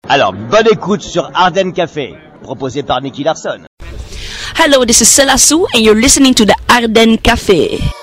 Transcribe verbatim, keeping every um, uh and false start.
Alors, bonne écoute sur Ardennes Café, proposé par Nicky Larson. Hello, this is Selasu and you're listening to the Ardennes Café.